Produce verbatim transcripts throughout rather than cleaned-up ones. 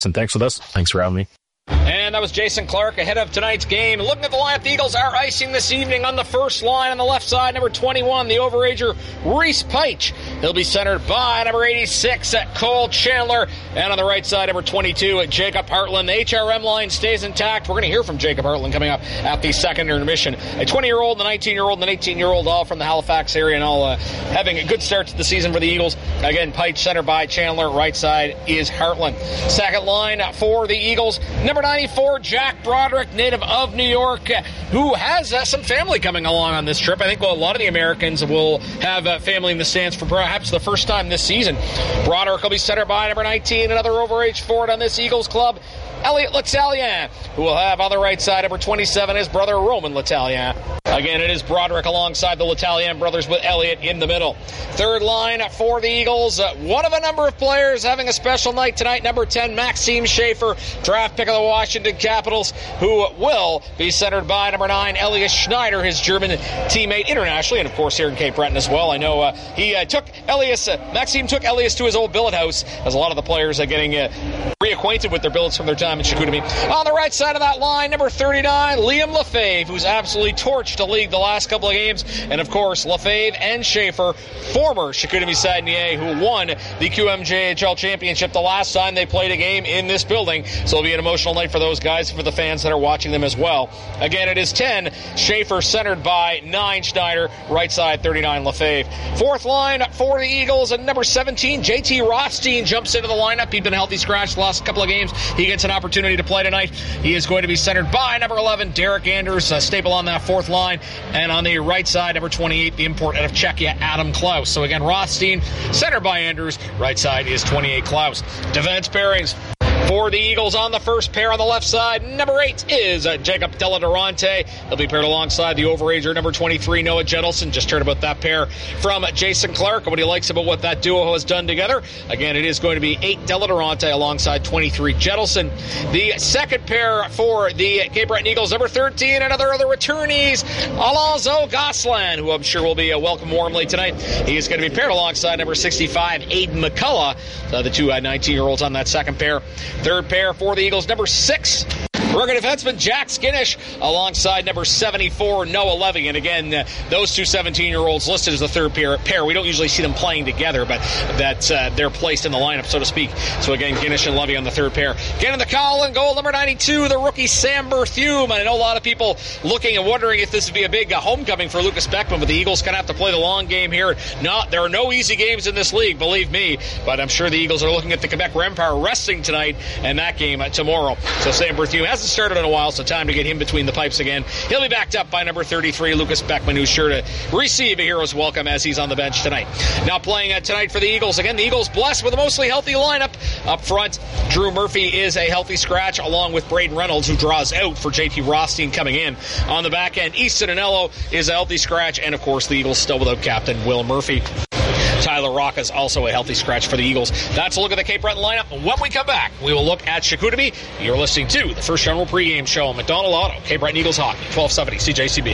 And thanks for this. Thanks for having me. And that was Jason Clark ahead of tonight's game. Looking at the lineup, the Eagles are icing this evening on the first line on the left side, number twenty-one, the overager, Reese Peich. He'll be centered by number eighty-six, Cole Chandler. And on the right side, number twenty-two, Jacob Hartland. The H R M line stays intact. We're going to hear from Jacob Hartland coming up at the second intermission. A twenty-year-old, a nineteen-year-old, and an eighteen-year-old, all from the Halifax area, and all uh, having a good start to the season for the Eagles. Again, Peich centered by Chandler. Right side is Hartland. Second line for the Eagles, number ninety-four, Jack Broderick, native of New York, who has uh, some family coming along on this trip. I think well, a lot of the Americans will have uh, family in the stands for perhaps the first time this season. Broderick will be centered by number nineteen, another overage forward on this Eagles club, Elliot L'Italien, who will have on the right side number twenty-seven, his brother Roman L'Italien. Again, it is Broderick alongside the L'Italien brothers with Elliot in the middle. Third line for the Eagles, uh, one of a number of players having a special night tonight, number ten, Maxime Schaefer, draft pick of the Washington Capitals, who will be centered by number nine, Elias Schneider, his German teammate internationally, and of course here in Cape Breton as well. I know uh, he uh, took Elias, uh, Maxime took Elias to his old billet house, as a lot of the players are getting uh, reacquainted with their billets from their time in Chicoutimi. On the right side of that line, number thirty-nine, Liam Lefebvre, who's absolutely torched the league the last couple of games, and of course Lefebvre and Schaefer, former Chicoutimi Saguenay, who won the Q M J H L championship the last time they played a game in this building. So it'll be an emotional night for those guys, for the fans that are watching them as well. Again, it is ten, Schaefer centered by nine, Schneider, right side thirty-nine, Lefebvre. Fourth line for the Eagles, and number seventeen, J T Rothstein jumps into the lineup. He's been a healthy scratch the last couple of games. He gets an opportunity to play tonight. He is going to be centered by number eleven, Derek Anders, a staple on that fourth line. And on the right side, number twenty-eight, the import out of Czechia, Adam Klaus. So again, Rothstein, centered by Anders. Right side is twenty-eight, Klaus. Defense pairings for the Eagles on the first pair on the left side, number eight is uh, Jacob Della Durante. He'll be paired alongside the overager, number twenty-three, Noah Jettleson. Just heard about that pair from Jason Clark, what he likes about what that duo has done together. Again, it is going to be eight, Della Durante, alongside twenty-three, Jettleson. The second pair for the Cape Breton Eagles, number thirteen, another of the returnees, Alonzo Gosselin, who I'm sure will be uh, welcomed warmly tonight. He is going to be paired alongside number sixty-five, Aiden McCullough. So the two uh, nineteen-year-olds on that second pair. Third pair for the Eagles, number six, rugged defenseman Jack Skinnish, alongside number seventy-four, Noah Levy. And again, uh, those two seventeen-year-olds listed as the third pair. pair. We don't usually see them playing together, but that uh, they're placed in the lineup, so to speak. So again, Skinnish and Levy on the third pair. Getting the call and goal, number ninety-two, the rookie Sam Berthume. And I know a lot of people looking and wondering if this would be a big uh, homecoming for Lucas Beckman, but the Eagles going to have to play the long game here. Not, there are no easy games in this league, believe me, but I'm sure the Eagles are looking at the Quebec Rempire resting tonight and that game uh, tomorrow. So Sam Berthume hasn't started in a while, so time to get him between the pipes again. He'll be backed up by number thirty-three, Lucas Beckman, who's sure to receive a hero's welcome as he's on the bench tonight. Now playing uh, tonight for the Eagles, again, the Eagles blessed with a mostly healthy lineup. Up front, Drew Murphy is a healthy scratch, along with Braden Reynolds, who draws out for J T Rothstein coming in. On the back end, Easton Anello is a healthy scratch, and of course the Eagles still without captain Will Murphy. Tyler Rock is also a healthy scratch for the Eagles. That's a look at the Cape Breton lineup. When we come back, we will look at Chicoutimi. You're listening to the First General pregame show on McDonald Auto, Cape Breton Eagles Hockey, twelve seventy C J C B.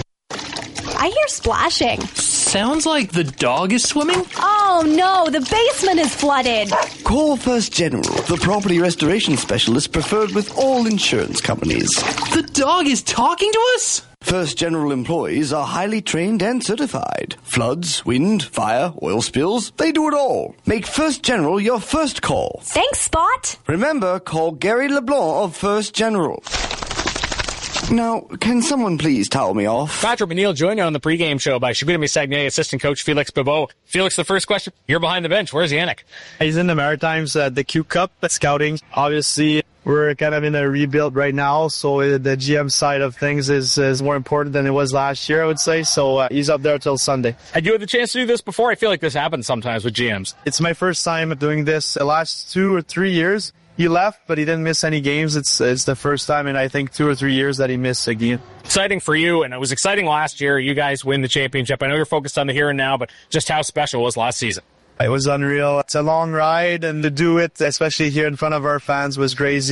I hear splashing. Sounds like the dog is swimming? Oh no, the basement is flooded. Call First General, the property restoration specialist preferred with all insurance companies. The dog is talking to us? First General employees are highly trained and certified. Floods, wind, fire, oil spills, they do it all. Make First General your first call. Thanks, Spot. Remember, call Gary LeBlanc of First General. Now, can someone please towel me off? Patrick McNeil joined you on the pregame show by Chicoutimi Saguenay assistant coach Felix Bebeau. Felix, the first question, you're behind the bench. Where's Yannick? He's in the Maritimes, uh, the Q Cup scouting. Obviously, we're kind of in a rebuild right now, so the G M side of things is, is more important than it was last year, I would say. So uh, he's up there till Sunday. Had you had the chance to do this before? I feel like this happens sometimes with G Ms. It's my first time doing this. The last two or three years, he left, but he didn't miss any games. It's it's the first time in, I think, two or three years that he missed a game. Exciting for you, and it was exciting last year. You guys win the championship. I know you're focused on the here and now, but just how special was last season? It was unreal. It's a long ride, and to do it, especially here in front of our fans, was crazy.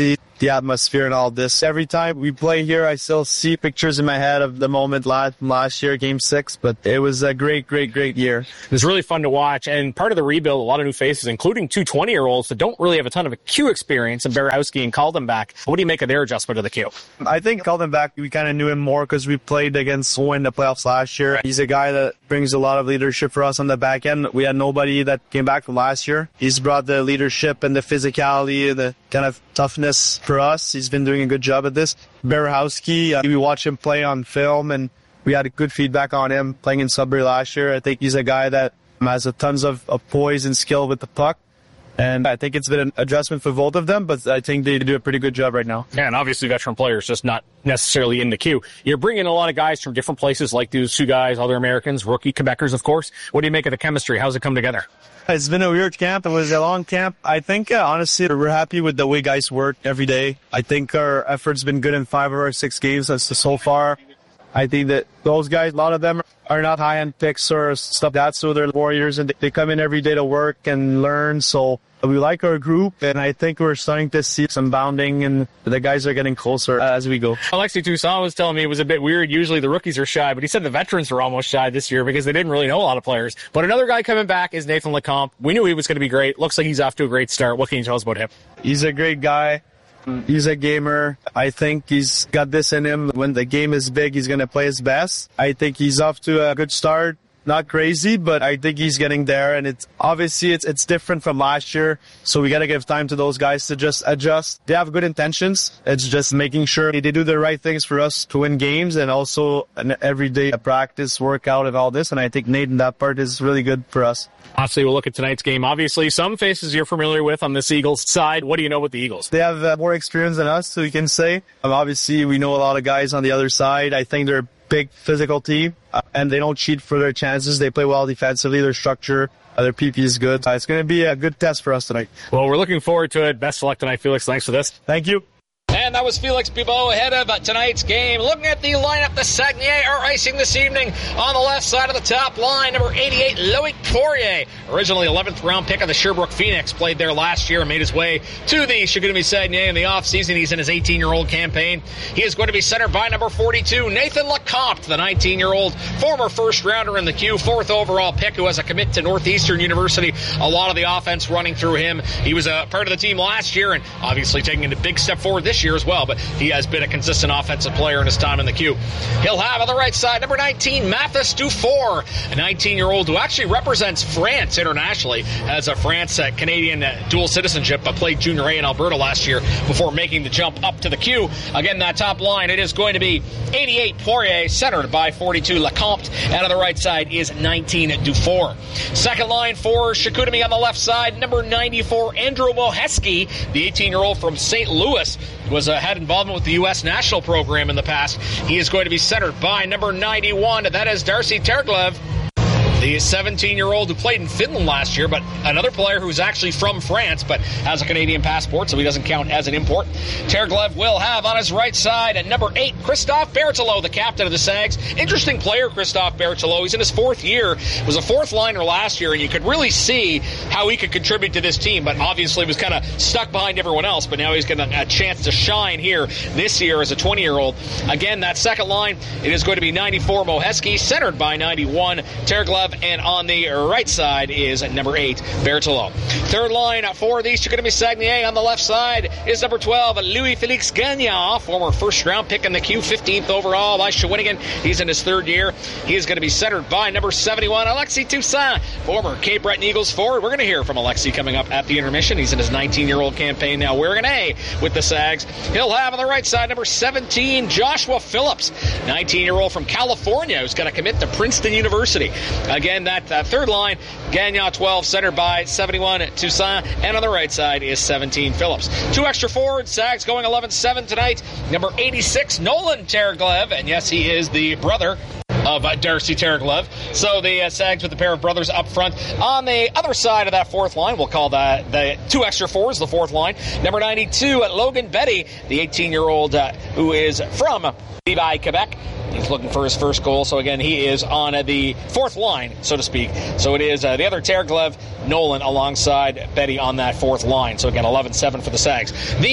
the atmosphere and all this. Every time we play here, I still see pictures in my head of the moment last, last year, game six, but it was a great, great, great year. It was really fun to watch, and part of the rebuild, a lot of new faces, including two twenty-year-olds that don't really have a ton of Q experience, and Barahowski and Kaldenbach. What do you make of their adjustment to the Q? I think Kaldenbach, we kind of knew him more because we played against Owen in the playoffs last year. He's a guy that brings a lot of leadership for us on the back end. We had nobody that came back from last year. He's brought the leadership and the physicality, the kind of toughness for us. He's been doing a good job at this. Barahowski, uh, we watched him play on film, and we had good feedback on him playing in Sudbury last year. I think he's a guy that has a tons of, of poise and skill with the puck. And I think it's been an adjustment for both of them, but I think they do a pretty good job right now. Yeah, and obviously veteran players, just not necessarily in the queue. You're bringing a lot of guys from different places, like these two guys, other Americans, rookie Quebecers, of course. What do you make of the chemistry? How's it come together? It's been a weird camp. It was a long camp. I think, uh, honestly, we're happy with the way guys work every day. I think our effort's been good in five of our six games so far. I think that those guys, a lot of them are not high-end picks or stuff like that, so they're warriors, and they come in every day to work and learn. So we like our group, and I think we're starting to see some bounding, and the guys are getting closer as we go. Alexis Toussaint was telling me it was a bit weird. Usually the rookies are shy, but he said the veterans were almost shy this year because they didn't really know a lot of players. But another guy coming back is Nathan Lecomte. We knew he was going to be great. Looks like he's off to a great start. What can you tell us about him? He's a great guy. He's a gamer. I think he's got this in him. When the game is big, he's going to play his best. I think he's off to a good start. Not crazy, but I think he's getting there, and it's obviously it's it's different from last year, so we got to give time to those guys to just adjust. They have good intentions. It's just making sure they do the right things for us to win games, and also an everyday practice, workout, and all this, and I think Nate in that part is really good for us. Obviously, we'll look at tonight's game. Obviously, some faces you're familiar with on this Eagles side. What do you know with the Eagles? They have uh, more experience than us, so we can say. Um, obviously, we know a lot of guys on the other side. I think they're a big physical team, uh, and they don't cheat for their chances. They play well defensively. Their structure, uh, their P P is good. Uh, it's going to be a good test for us tonight. Well, we're looking forward to it. Best of luck tonight, Felix. Thanks for this. Thank you. And that was Felix Bibeau ahead of tonight's game. Looking at the lineup, the Saguenay are icing this evening on the left side of the top line. Number eighty-eight, Loic Poirier, originally eleventh round pick of the Sherbrooke Phoenix, played there last year and made his way to the Chicoutimi Saguenay in the offseason. He's in his eighteen-year-old campaign. He is going to be centered by number forty-two, Nathan Lecomte, the nineteen-year-old former first-rounder in the queue, fourth overall pick who has a commit to Northeastern University. A lot of the offense running through him. He was a part of the team last year and obviously taking a big step forward this year as well, but he has been a consistent offensive player in his time in the queue. He'll have on the right side number nineteen, Mathis Dufour, a nineteen-year-old who actually represents France internationally, has a France-Canadian uh, uh, dual citizenship, but played Junior A in Alberta last year before making the jump up to the queue. Again, that top line, it is going to be eighty-eight Poirier, centered by forty-two Lecomte, and on the right side is nineteen Dufour. Second line for Chicoutimi on the left side, number ninety-four, Andrew Moheski, the eighteen-year-old from Saint Louis, was uh, had involvement with the U S national program in the past. He is going to be centered by number ninety-one. That is Darcy Terglev, the seventeen-year-old who played in Finland last year, but another player who's actually from France but has a Canadian passport, so he doesn't count as an import. Terglev will have on his right side at number eight, Christophe Berthelot, the captain of the Sags. Interesting player, Christophe Berthelot. He's in his fourth year. Was a fourth liner last year, and you could really see how he could contribute to this team, but obviously was kind of stuck behind everyone else, but now he's getting a, a chance to shine here this year as a twenty-year-old. Again, that second line, it is going to be ninety-four Moheski, centered by ninety-one Terglev, and on the right side is number eight, Berthelot. Third line for the Chicoutimi Saguenay on the left side is number twelve, Louis-Felix Gagnon, former first-round pick in the queue, fifteenth overall by Shawinigan. He's in his third year. He is going to be centered by number seventy-one, Alexis Toussaint, former Cape Breton Eagles forward. We're going to hear from Alexis coming up at the intermission. He's in his nineteen-year-old campaign now, wearing an A with the Sags. He'll have on the right side number seventeen, Joshua Phillips, nineteen-year-old from California who's going to commit to Princeton University. Again, that uh, third line, Gagnon twelve, centered by seventy-one Toussaint, and on the right side is seventeen Phillips. Two extra forwards, Sags going eleven seven tonight. Number eighty-six, Nolan Terglev, and yes, he is the brother of uh, Darcy Terglev. So the uh, Sags with a pair of brothers up front. On the other side of that fourth line, we'll call that the two extra fours, the fourth line. Number ninety-two, Logan Betty, the eighteen-year-old uh, who is from Levi, Quebec. He's looking for his first goal, so again, he is on uh, the fourth line, so to speak. So it is uh, the other Terglev, Nolan, alongside Betty on that fourth line. So again, eleven seven for the Sags. The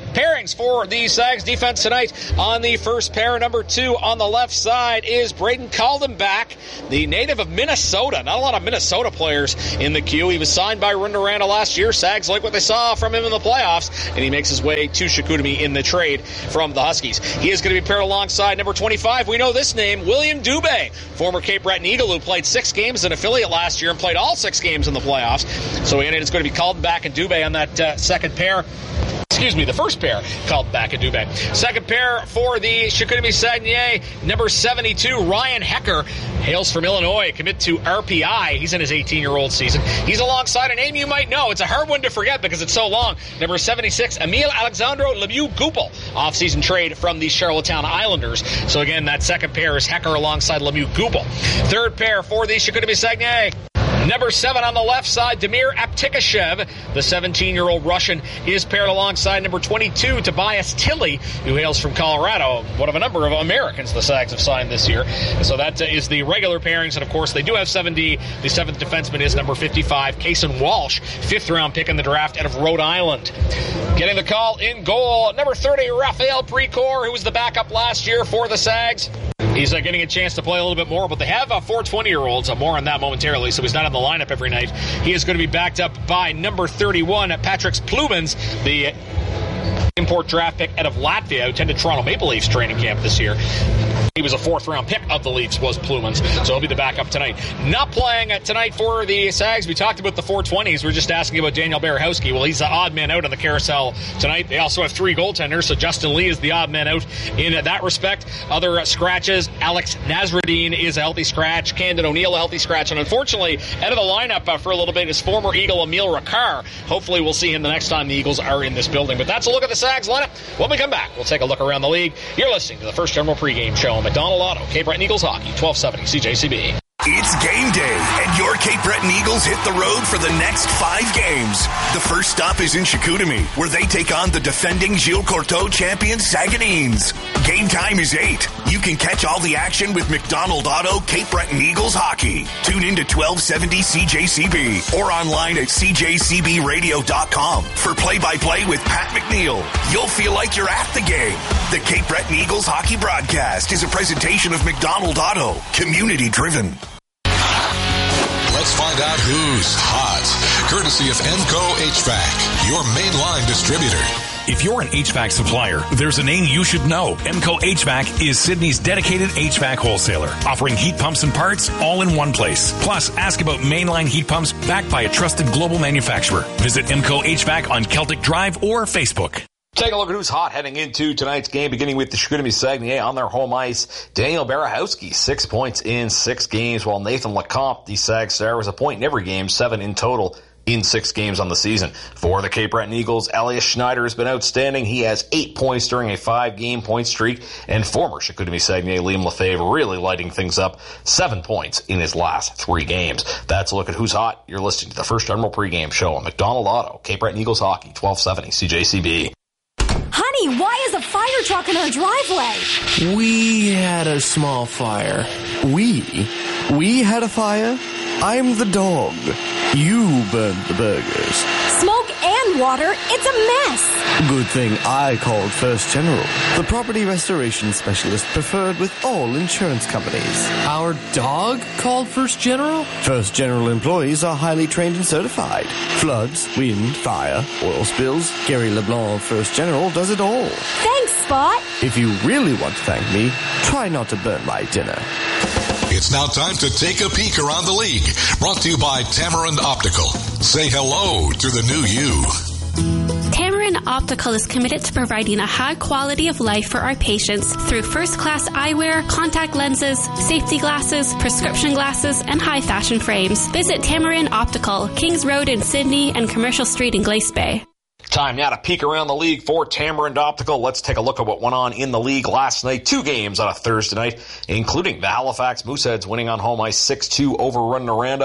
Pairings for the Sags defense tonight on the first pair. Number two on the left side is Braden Caldenbach, the native of Minnesota. Not a lot of Minnesota players in the queue. He was signed by Rouyn-Noranda last year. Sags like what they saw from him in the playoffs, and he makes his way to Chicoutimi in the trade from the Huskies. He is going to be paired alongside number twenty-five. We know this name, William Dubé, former Cape Breton Eagle who played six games as an affiliate last year and played all six games in the playoffs. So again, it's going to be Caldenbach and Dubé on that uh, second pair. Excuse me, the first pair called back at Dubé. Second pair for the Chicoutimi Saguenay, number seventy-two, Ryan Hecker, hails from Illinois, commit to R P I. He's in his eighteen-year-old season. He's alongside a name you might know. It's a hard one to forget because it's so long. Number seventy-six, Emile Alexandro Lemieux-Goupil, off-season trade from the Charlottetown Islanders. So again, that second pair is Hecker alongside Lemieux-Goupil. Third pair for the Chicoutimi Saguenay, number seven on the left side, Damir Aptikashev, the seventeen-year-old Russian, is paired alongside number twenty-two, Tobias Tilley, who hails from Colorado. One of a number of Americans the Sags have signed this year. So that uh, is the regular pairings, and of course they do have seven D. The seventh defenseman is number fifty-five, Kason Walsh, fifth-round pick in the draft out of Rhode Island. Getting the call in goal, number thirty, Raphael Precourt, who was the backup last year for the Sags. He's uh, getting a chance to play a little bit more, but they have uh, four twenty-year-olds. Uh, more on that momentarily, so he's not in the lineup every night. He is going to be backed up by number thirty-one, Patrick Plumans, the import draft pick out of Latvia, who attended Toronto Maple Leafs training camp this year. He was a fourth-round pick of the Leafs, was Plumans, so he'll be the backup tonight. Not playing tonight for the Sags. We talked about the four twenties. We we're just asking about Daniel Berehowski. Well, he's the odd man out on the carousel tonight. They also have three goaltenders, so Justin Lee is the odd man out in that respect. Other uh, scratches, Alex Nasruddin is a healthy scratch. Camden O'Neill a healthy scratch. And unfortunately, out of the lineup uh, for a little bit is former Eagle Emile Ricard. Hopefully we'll see him the next time the Eagles are in this building. But that's a look at the Sags lineup. When we come back, we'll take a look around the league. You're listening to the First General pregame show on McDonald Auto, Cape Breton Eagles Hockey, twelve seventy C J C B. It's game day, and your Cape Breton Eagles hit the road for the next five games. The first stop is in Chicoutimi, where they take on the defending Gilles Courteau champion Saguenayens. Game time is eight. You can catch all the action with McDonald Auto Cape Breton Eagles Hockey. Tune in to twelve seventy C J C B or online at c j c b radio dot com for play-by-play with Pat McNeil. You'll feel like you're at the game. The Cape Breton Eagles Hockey broadcast is a presentation of McDonald Auto, community-driven. Let's find out who's hot. Courtesy of Emco H V A C, your mainline distributor. If you're an H V A C supplier, there's a name you should know. Emco H V A C is Sydney's dedicated H V A C wholesaler, offering heat pumps and parts all in one place. Plus, ask about mainline heat pumps backed by a trusted global manufacturer. Visit Emco H V A C on Celtic Drive or Facebook. Take a look at who's hot heading into tonight's game, beginning with the Chicoutimi Saguenay on their home ice. Daniel Berehowski, six points in six games, while Nathan Lecomte, the Sag star, was a point in every game, seven in total in six games on the season. For the Cape Breton Eagles, Elias Schneider has been outstanding. He has eight points during a five-game point streak, and former Chicoutimi Saguenay Liam Lefebvre really lighting things up, seven points in his last three games. That's a look at who's hot. You're listening to the First General pregame show on McDonald Auto, Cape Breton Eagles Hockey, twelve seventy C J C B. Honey, why is a fire truck in our driveway? We had a small fire. We? We had a fire? I'm the dog. You burned the burgers. Smoke and water, it's a mess. Good thing I called First General, the property restoration specialist preferred with all insurance companies. Our dog called First General? First General employees are highly trained and certified. Floods, wind, fire, oil spills. Gary LeBlanc of First General does it all. Thanks, Spot. If you really want to thank me, try not to burn my dinner. It's now time to take a peek around the league. Brought to you by Tamarind Optical. Say hello to the new you. Tamarind Optical is committed to providing a high quality of life for our patients through first-class eyewear, contact lenses, safety glasses, prescription glasses, and high-fashion frames. Visit Tamarind Optical, Kings Road in Sydney and Commercial Street in Glace Bay. Time now to peek around the league for Tamarind Optical. Let's take a look at what went on in the league last night. Two games on a Thursday night, including the Halifax Mooseheads winning on home ice six two over Rouyn-Noranda.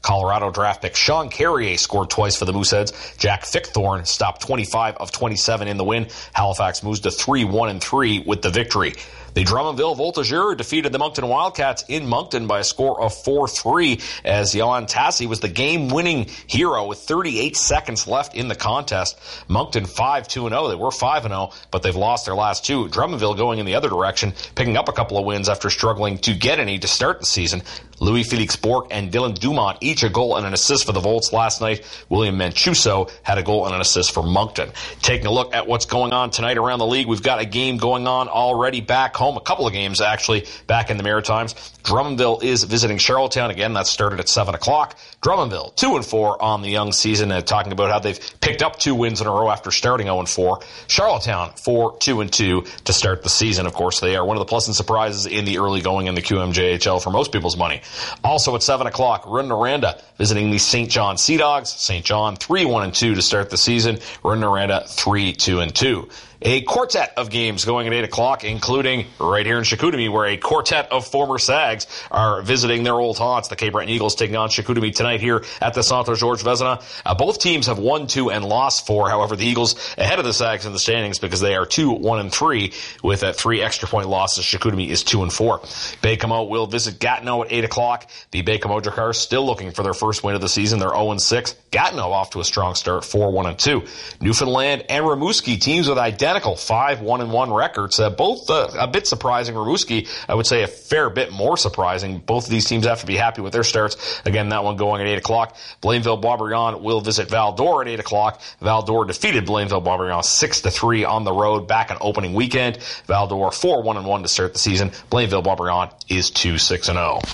Colorado draft pick Sean Carrier scored twice for the Mooseheads. Jack Fickthorne stopped twenty-five of twenty-seven in the win. Halifax moves to three one and three with the victory. The Drummondville Voltigeurs defeated the Moncton Wildcats in Moncton by a score of four three as Jan Tassi was the game-winning hero with thirty-eight seconds left in the contest. Moncton five two and oh. They were five and oh, but they've lost their last two. Drummondville going in the other direction, picking up a couple of wins after struggling to get any to start the season. Louis-Felix Bourque and Dylan Dumont each a goal and an assist for the Volts last night. William Manchuso had a goal and an assist for Moncton. Taking a look at what's going on tonight around the league, we've got a game going on already back home. A couple of games, actually, back in the Maritimes. Drummondville is visiting Charlottetown. Again, that started at seven o'clock. Drummondville, two and four on the young season, and talking about how they've picked up two wins in a row after starting oh and four. Charlottetown, four two and two to start the season. Of course, they are one of the pleasant surprises in the early going in the Q M J H L for most people's money. Also at seven o'clock, Rouyn-Noranda visiting the Saint John Sea Dogs. Saint John, three one and two to start the season. Rouyn-Noranda, three two and two. A quartet of games going at eight o'clock, including right here in Chicoutimi, where a quartet of former Sags are visiting their old haunts. The Cape Breton Eagles taking on Chicoutimi tonight here at the Centre Georges Vezina. Uh, both teams have won two and lost four. However, the Eagles ahead of the Sags in the standings because they are two, one, and three with uh, three extra point losses. Chicoutimi is two and four. Baie-Comeau will visit Gatineau at eight o'clock. The Baie-Comeau Dracars still looking for their first win of the season. They're oh and six. Gatineau off to a strong start, four one and two. Newfoundland and Rimouski, teams with identical five one and one records. Uh, both uh, a bit surprising. Rimouski, I would say a fair bit more surprising. Both of these teams have to be happy with their starts. Again, that one going at eight o'clock. Blainville-Boisbriand will visit Val-d'Or at eight o'clock. Val-d'Or defeated Blainville-Boisbriand six to three on the road back on opening weekend. Val-d'Or four one and one to start the season. Blainville-Boisbriand is two six and oh.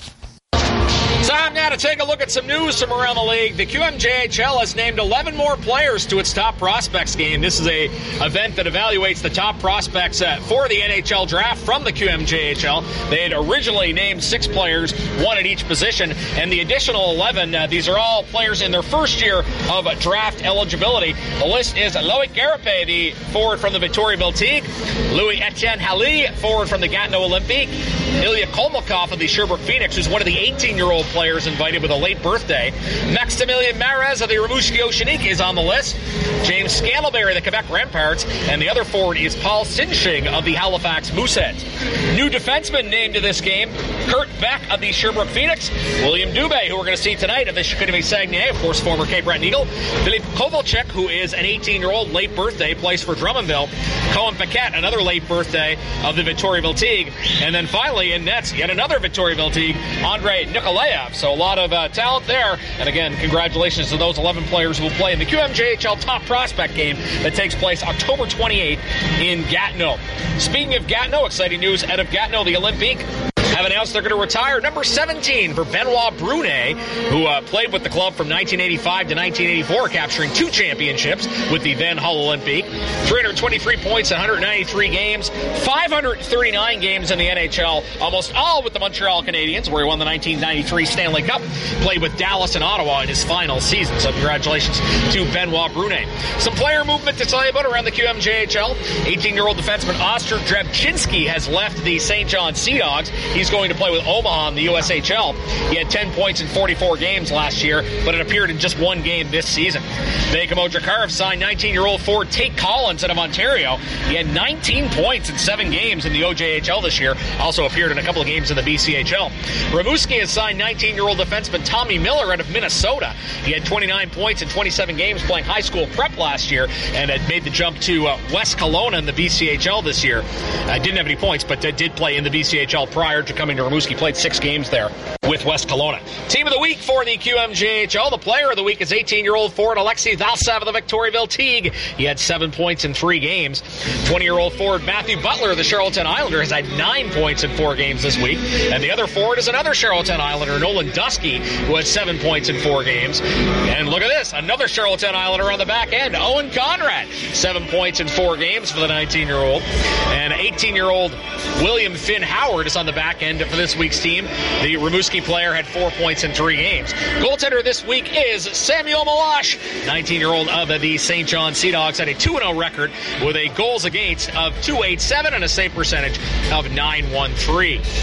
Time now to take a look at some news from around the league. The Q M J H L has named eleven more players to its top prospects game. This is a event that evaluates the top prospects uh, for the N H L draft from the Q M J H L. They had originally named six players, one at each position, and the additional eleven, uh, these are all players in their first year of uh, draft eligibility. The list is Loic Garapé, the forward from the Victoriaville Tigre, Louis-Etienne Halley, forward from the Gatineau Olympique, Ilya Kolmakov of the Sherbrooke Phoenix, who's one of the eighteen-year-old players invited with a late birthday. Maximilien Mares of the Rimouski Oceanique is on the list. James Scantlebury, the Quebec Remparts, and the other forward is Paul Sinching of the Halifax Mooseheads. New defenseman named to this game, Kurt Beck of the Sherbrooke Phoenix, William Dubé, who we're going to see tonight of the Chicoutimi Saguenay, of course, former Cape Breton Eagle, Philippe Kovalchuk, who is an eighteen-year-old late birthday, plays for Drummondville, Cohen Paquette, another late birthday of the Victoriaville Tigre, and then finally in nets, yet another Victoriaville Tigre, Andrei Nikolaev. So a lot of uh, talent there. And again, congratulations to those eleven players who will play in the Q M J H L Top Prospect game that takes place October twenty-eighth in Gatineau. Speaking of Gatineau, exciting news out of Gatineau, the Olympique have announced they're going to retire number seventeen for Benoit Brunet, who uh, played with the club from nineteen eighty-five to nineteen eighty-four, capturing two championships with the then Hull Olympique. three hundred twenty-three points, one hundred ninety-three games, five hundred thirty-nine games in the N H L, almost all with the Montreal Canadiens, where he won the nineteen ninety-three Stanley Cup, played with Dallas and Ottawa in his final season. So congratulations to Benoit Brunet. Some player movement to tell you about around the Q M J H L. eighteen-year-old defenseman Oster Drebchinski has left the Saint John Sea Dogs. He's going to play with Omaha in the U S H L. He had ten points in forty-four games last year, but it appeared in just one game this season. Baie-Comeau Dracars signed nineteen-year-old forward Tate Collins out of Ontario. He had nineteen points in seven games in the O J H L this year. Also appeared in a couple of games in the B C H L. Rimouski has signed nineteen-year-old defenseman Tommy Miller out of Minnesota. He had twenty-nine points in twenty-seven games playing high school prep last year and had made the jump to uh, West Kelowna in the B C H L this year. Uh, didn't have any points, but uh, did play in the B C H L prior to coming to Rimouski. Played six games there with West Kelowna. Team of the week for the Q M J H L. The player of the week is eighteen-year-old forward Alexei Valsav of the Victoriaville Tigre. He had seven points in three games. twenty-year-old forward Matthew Butler of the Charlottetown Islander has had nine points in four games this week. And the other forward is another Charlottetown Islander, Nolan Dusky, who had seven points in four games. And look at this, another Charlottetown Islander on the back end, Owen Conrad, seven points in four games for the nineteen-year-old. And eighteen-year-old William Finn Howard is on the back end for this week's team. The Rimouski player had four points in three games. Goaltender this week is Samuel Malash, nineteen-year-old of the Saint John Sea Dogs, had a two and oh record with a goals against of two eighty-seven and a save percentage of nine one three. So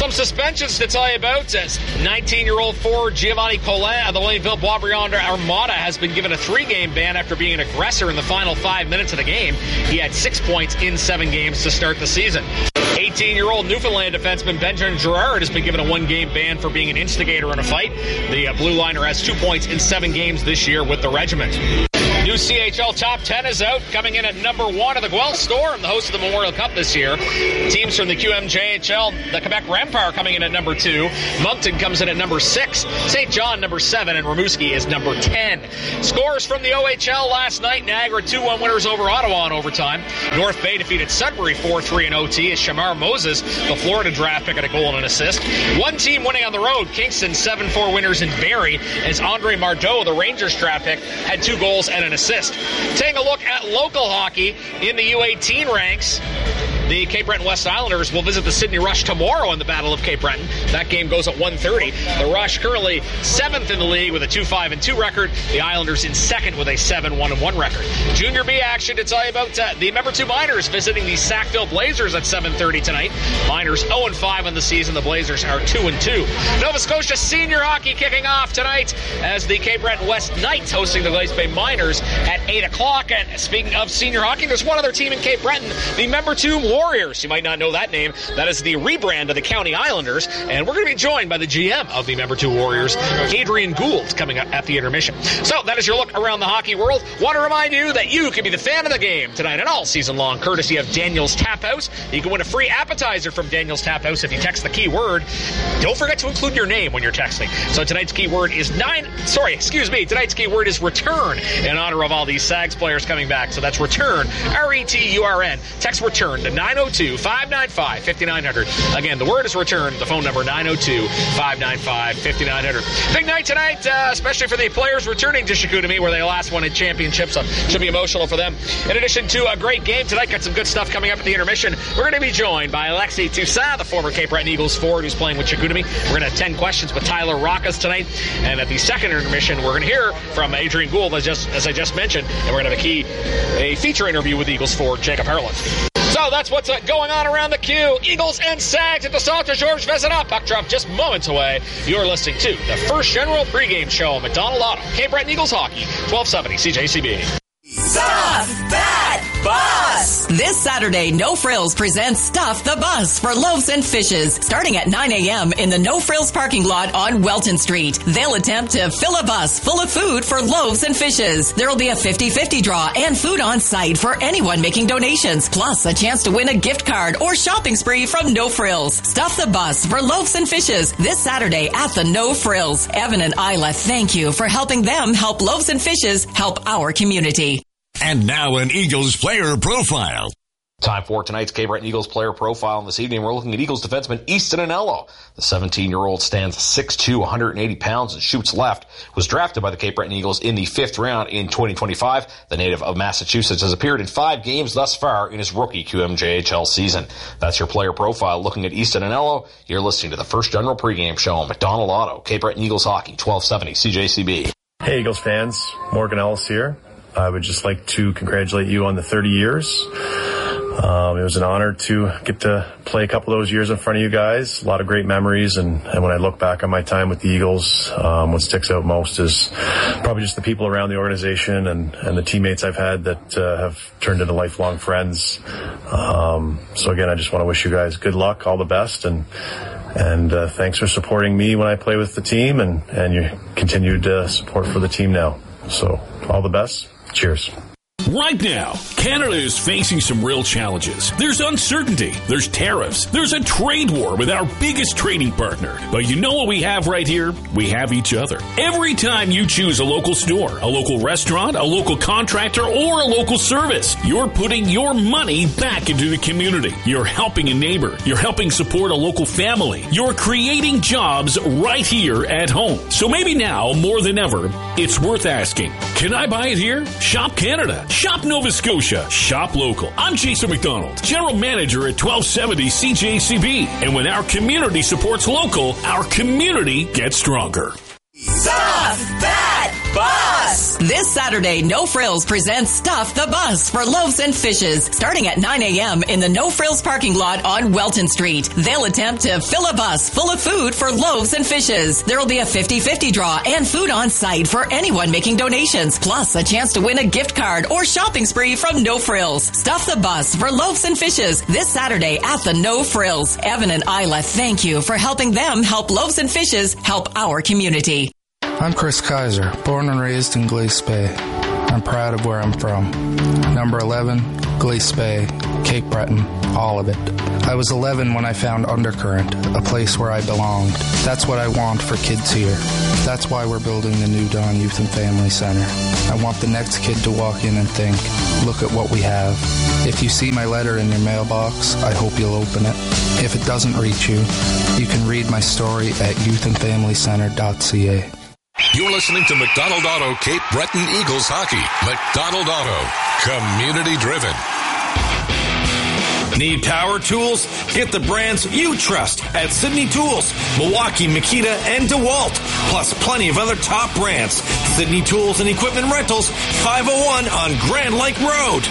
some suspensions to tell you about. As nineteen-year-old forward Giovanni Collin of the Lainville Boisbriand Armada has been given a three-game ban after being an aggressor in the final five minutes of the game. He had six points in seven games to start the season. eighteen-year-old Newfoundland defenseman Benjamin Gerard has been given a one-game ban for being an instigator in a fight. The uh, blue liner has two points in seven games this year with the regiment. New C H L Top ten is out. Coming in at number one of the Guelph Storm, the host of the Memorial Cup this year. Teams from the Q M J H L, the Quebec Rempart coming in at number two. Moncton comes in at number six. Saint John number seven, and Rimouski is number ten. Scores from the O H L last night. Niagara two one winners over Ottawa in overtime. North Bay defeated Sudbury four three in O T as Shamar Moses, the Florida draft pick, had a goal and an assist. One team winning on the road, Kingston seven four winners in Barrie, as Andre Mardeau, the Rangers draft pick, had two goals and an assist. Taking a look at local hockey in the U eighteen ranks. The Cape Breton West Islanders will visit the Sydney Rush tomorrow in the Battle of Cape Breton. That game goes at one thirty. The Rush currently seventh in the league with a two five and two record. The Islanders in second with a seven one and one record. Junior B action to tell you about uh, the number two Miners visiting the Sackville Blazers at seven thirty tonight. Miners oh and five on the season. The Blazers are two and two. Nova Scotia senior hockey kicking off tonight as the Cape Breton West Knights hosting the Glace Bay Miners at eight o'clock. And speaking of senior hockey, there's one other team in Cape Breton, the number two Warriors. You might not know that name. That is the rebrand of the County Islanders, and we're going to be joined by the G M of the number two Warriors, Adrian Gould, coming up at the intermission. So that is your look around the hockey world. Want to remind you that you can be the fan of the game tonight and all season long, courtesy of Daniel's Tap House. You can win a free appetizer from Daniel's Tap House if you text the keyword. Don't forget to include your name when you're texting. So tonight's keyword is nine. Sorry, excuse me. Tonight's keyword is return in honor of all these Sags players coming back. So that's return, R E T U R N. Text return to nine oh two, five nine five, five nine zero zero. Again, the word is return. The phone number nine oh two, five nine five, five nine zero zero. Big night tonight, uh, especially for the players returning to Chicoutimi, where they last won a championship, so should be emotional for them. In addition to a great game tonight, got some good stuff coming up at the intermission. We're going to be joined by Alexi Toussaint, the former Cape Breton Eagles forward who's playing with Chicoutimi. We're going to have ten questions with Tyler Rockas tonight, and at the second intermission, we're going to hear from Adrian Gould, as, just, as I just mentioned, and we're going to have a key, a feature interview with Eagles forward Jacob Harlan. So that's what's uh, going on around the queue. Eagles and Sags at the Centre Georges Vezina. Puck drop just moments away. You're listening to the First General pregame show on McDonald Auto. Cape Breton Eagles hockey, twelve seventy C J C B. Stuff That Bus! This Saturday, No Frills presents Stuff the Bus for Loaves and Fishes, starting at nine a.m. in the No Frills parking lot on Welton Street. They'll attempt to fill a bus full of food for Loaves and Fishes. There will be a fifty-fifty draw and food on site for anyone making donations, plus a chance to win a gift card or shopping spree from No Frills. Stuff the Bus for Loaves and Fishes this Saturday at the No Frills. Evan and Isla, thank you for helping them help Loaves and Fishes help our community. And now an Eagles player profile. Time for tonight's Cape Breton Eagles player profile. And this evening, we're looking at Eagles defenseman Easton Anello. The seventeen-year-old stands six two, one hundred eighty pounds, and shoots left. Was drafted by the Cape Breton Eagles in the fifth round in twenty twenty-five. The native of Massachusetts has appeared in five games thus far in his rookie Q M J H L season. That's your player profile. Looking at Easton Anello, you're listening to the First General pregame show on McDonald Auto. Cape Breton Eagles hockey, twelve seventy C J C B. Hey, Eagles fans. Morgan Ellis here. I would just like to congratulate you on the thirty years. Um, it was an honor to get to play a couple of those years in front of you guys. A lot of great memories, and, and when I look back on my time with the Eagles, um, what sticks out most is probably just the people around the organization and, and the teammates I've had that uh, have turned into lifelong friends. Um, so again, I just want to wish you guys good luck, all the best, and and uh, thanks for supporting me when I play with the team, and, and your continued uh, support for the team now. So all the best. Cheers. Right now, Canada is facing some real challenges. There's uncertainty, there's tariffs, there's a trade war with our biggest trading partner. But you know what we have right here? We have each other. Every time you choose a local store, a local restaurant, a local contractor, or a local service, you're putting your money back into the community. You're helping a neighbor. You're helping support a local family. You're creating jobs right here at home. So maybe now, more than ever, it's worth asking, can I buy it here? Shop Canada. Shop Nova Scotia. Shop local. I'm Jason McDonald, General Manager at twelve seventy C J C B. And when our community supports local, our community gets stronger. Stuff That Bus! This Saturday, No Frills presents Stuff the Bus for Loaves and Fishes, starting at nine a.m. in the No Frills parking lot on Welton Street. They'll attempt to fill a bus full of food for Loaves and Fishes. There will be a fifty-fifty draw and food on site for anyone making donations, plus a chance to win a gift card or shopping spree from No Frills. Stuff the Bus for Loaves and Fishes this Saturday at the No Frills. Evan and Isla thank you for helping them help Loaves and Fishes help our community. I'm Chris Kaiser, born and raised in Glace Bay. I'm proud of where I'm from. Number eleven, Glace Bay, Cape Breton, all of it. I was eleven when I found Undercurrent, a place where I belonged. That's what I want for kids here. That's why we're building the new Dawn Youth and Family Center. I want the next kid to walk in and think, look at what we have. If you see my letter in your mailbox, I hope you'll open it. If it doesn't reach you, you can read my story at youth and family center dot c a. You're listening to McDonald Auto Cape Breton Eagles Hockey. McDonald Auto, community driven. Need power tools? Get the brands you trust at Sydney Tools, Milwaukee, Makita, and DeWalt. Plus plenty of other top brands. Sydney Tools and Equipment Rentals, five oh one on Grand Lake Road.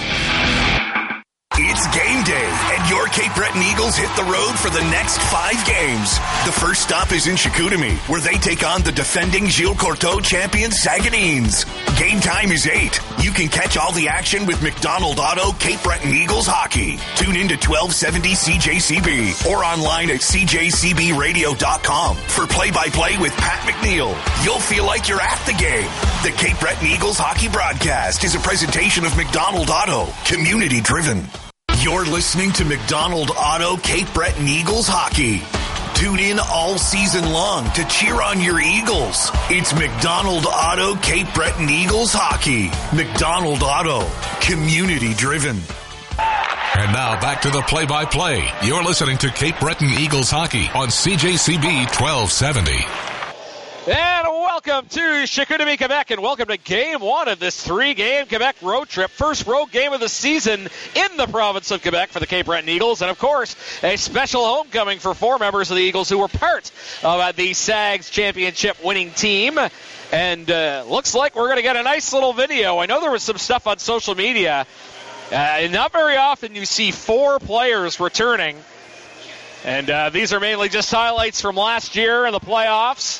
It's game day, and your Cape Breton Eagles hit the road for the next five games. The first stop is in Chicoutimi, where they take on the defending Gilles Courteau champion Saguenayens. Game time is eight. You can catch all the action with McDonald Auto Cape Breton Eagles hockey. Tune in to twelve seventy C J C B or online at c j c b radio dot com for play-by-play with Pat McNeil. You'll feel like you're at the game. The Cape Breton Eagles hockey broadcast is a presentation of McDonald Auto, community driven. You're listening to McDonald Auto Cape Breton Eagles hockey. Tune in all season long to cheer on your Eagles. It's McDonald Auto Cape Breton Eagles hockey. McDonald Auto, community driven. And now back to the play-by-play. You're listening to Cape Breton Eagles hockey on C J C B twelve seventy. And welcome to Chicoutimi, Quebec, and welcome to game one of this three-game Quebec road trip. First road game of the season in the province of Quebec for the Cape Breton Eagles, and of course, a special homecoming for four members of the Eagles who were part of uh, the Sags championship winning team. And uh, looks like we're going to get a nice little video. I know there was some stuff on social media. Uh, not very often you see four players returning. And uh, these are mainly just highlights from last year in the playoffs.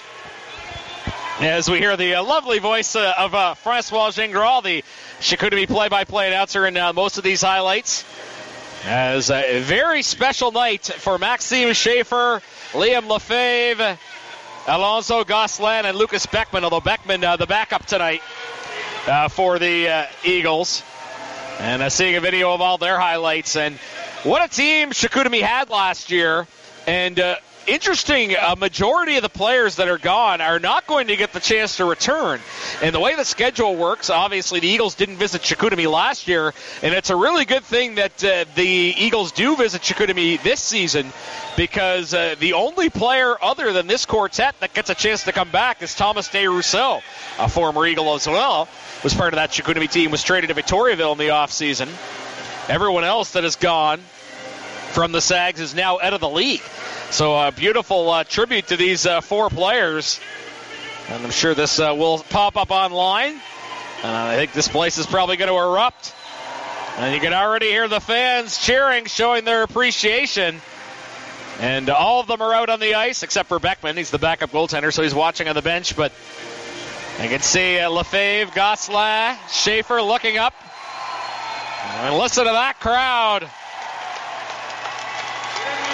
As we hear the uh, lovely voice uh, of uh, Francois Gingras, the Chicoutimi play-by-play announcer in uh, most of these highlights. As a very special night for Maxime Schaefer, Liam Lefebvre, Alonso Gosselin, and Lucas Beckman, although Beckman uh, the backup tonight uh, for the uh, Eagles. And uh, seeing a video of all their highlights. And what a team Chicoutimi had last year. And uh, interesting, a majority of the players that are gone are not going to get the chance to return. And the way the schedule works, obviously the Eagles didn't visit Chicoutimi last year, and it's a really good thing that uh, the Eagles do visit Chicoutimi this season, because uh, the only player other than this quartet that gets a chance to come back is Thomas Desrousseaux, a former Eagle as well, was part of that Chicoutimi team, was traded to Victoriaville in the offseason. Everyone else that is gone from the Sags is now out of the league. So a beautiful uh, tribute to these uh, four players. And I'm sure this uh, will pop up online. And I think this place is probably going to erupt. And you can already hear the fans cheering, showing their appreciation. And all of them are out on the ice, except for Beckman. He's the backup goaltender, so he's watching on the bench. But you can see uh, Lefebvre, Gosselin, Schaefer looking up. And listen to that crowd.